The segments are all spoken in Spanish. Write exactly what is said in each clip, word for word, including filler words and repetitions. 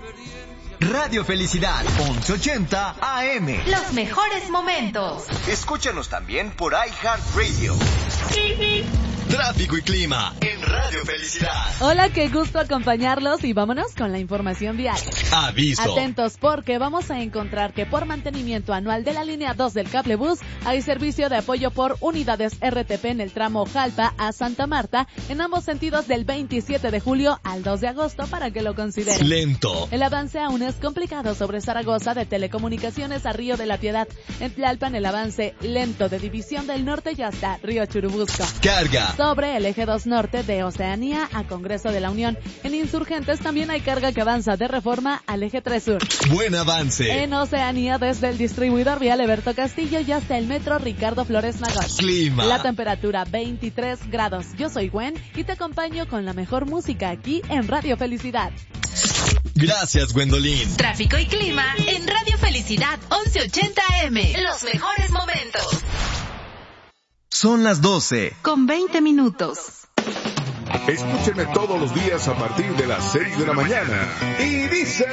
Radio Felicidad, once ochenta A M. Los mejores momentos. Escúchanos también por iHeartRadio. Tráfico y clima en Radio Felicidad. Hola, qué gusto acompañarlos y vámonos con la información vial. Aviso. Atentos porque vamos a encontrar que por mantenimiento anual de la línea dos del cablebús hay servicio de apoyo por unidades R T P en el tramo Jalpa a Santa Marta en ambos sentidos del veintisiete de julio al dos de agosto para que lo consideren. Lento. El avance aún es complicado sobre Zaragoza de Telecomunicaciones a Río de la Piedad. En Tlalpan el avance lento de División del Norte ya hasta Río Churubusco. Carga. Sobre el eje dos norte de Oceanía a Congreso de la Unión. En Insurgentes también hay carga que avanza de Reforma al eje tres sur. Buen avance. En Oceanía desde el distribuidor vial Eberto Castillo y hasta el metro Ricardo Flores Magón. Clima. La temperatura veintitrés grados. Yo soy Gwen y te acompaño con la mejor música aquí en Radio Felicidad. Gracias, Gwendolyn. Tráfico y clima en Radio Felicidad once ochenta A M. Los mejores momentos. Son las doce. Con veinte minutos. Escúchenme todos los días a partir de las seis de la mañana. Y dice...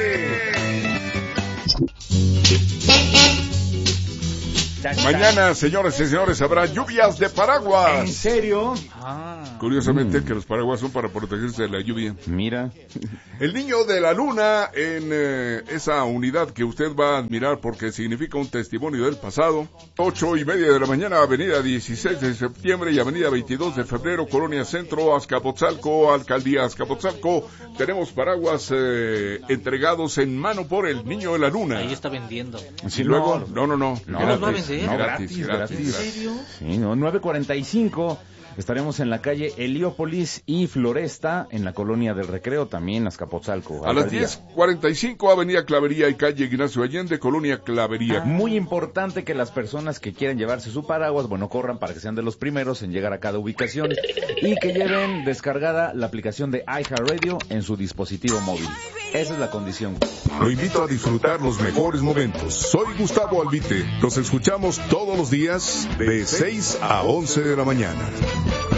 Mañana, señores y señores, habrá lluvias de paraguas. ¿En serio? Ah. Curiosamente, mm. que los paraguas son para protegerse de la lluvia. Mira. El niño de la luna en eh, esa unidad que usted va a admirar porque significa un testimonio del pasado. Ocho y media de la mañana, avenida dieciséis de septiembre y avenida veintidós de febrero, Colonia Centro, Azcapotzalco, Alcaldía Azcapotzalco. Tenemos paraguas eh, entregados en mano por el niño de la luna. Ahí está vendiendo. Sí, y luego, no, no, no. No, gratis, los va a vender. no, gratis, gratis, gratis, gratis. gratis. ¿En serio? Sí, no, nueve cuarenta y cinco. Estaremos en la calle Heliópolis y Floresta, en la colonia del Recreo, también Azcapotzalco. A las diez cuarenta y cinco, avenida Clavería y calle Ignacio Allende, colonia Clavería. Ah. Muy importante que las personas que quieran llevarse su paraguas, bueno, corran para que sean de los primeros en llegar a cada ubicación y que lleven descargada la aplicación de iHeartRadio en su dispositivo móvil. Esa es la condición. Lo invito a disfrutar los mejores momentos. Soy Gustavo Albite. Los escuchamos todos los días de seis a once de la mañana.